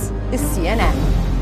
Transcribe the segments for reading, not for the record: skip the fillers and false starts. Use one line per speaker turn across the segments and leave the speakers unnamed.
This is CNN.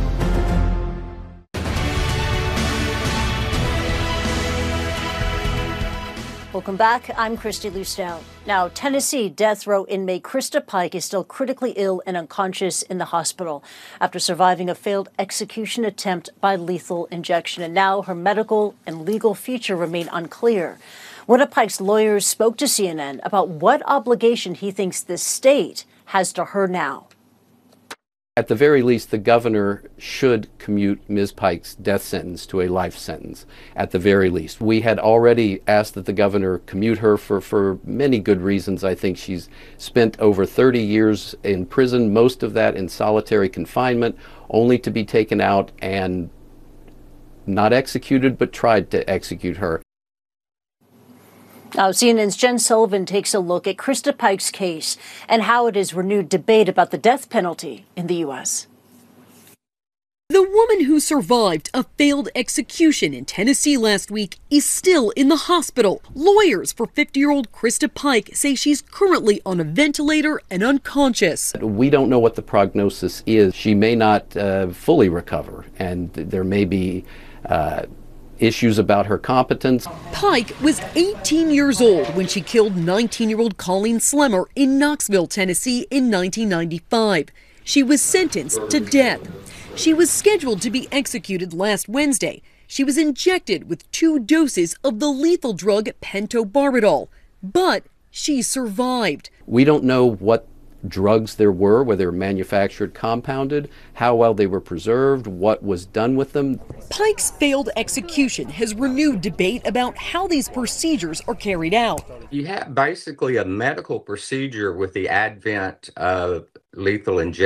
Welcome back. I'm Christy Lustau. Now, Tennessee death row inmate Krista Pike is still critically ill and unconscious in the hospital after surviving a failed execution attempt by lethal injection. And now her medical and legal future remain unclear. One of Pike's lawyers spoke to CNN about what obligation he thinks the state has to her now.
At the very least, the governor should commute Ms. Pike's death sentence to a life sentence, at the very least. We had already asked that the governor commute her for many good reasons. I think she's spent over 30 years in prison, most of that in solitary confinement, only to be taken out and not executed, but tried to execute her.
Now, CNN's Jen Sullivan takes a look at Krista Pike's case and how it has renewed debate about the death penalty in the U.S.
The woman who survived a failed execution in Tennessee last week is still in the hospital. Lawyers for 50-year-old Krista Pike say she's currently on a ventilator and unconscious.
We don't know what the prognosis is. She may not fully recover, and there may be issues about her competence.
Pike was 18 years old when she killed 19-year-old Colleen Slemmer in Knoxville, Tennessee in 1995. She was sentenced to death. She was scheduled to be executed last Wednesday. She was injected with 2 doses of the lethal drug pentobarbital, but she survived.
We don't know what drugs there were, whether they were manufactured, compounded, how well they were preserved, what was done with them.
Pike's failed execution has renewed debate about how these procedures are carried out.
You have basically a medical procedure with the advent of lethal injection.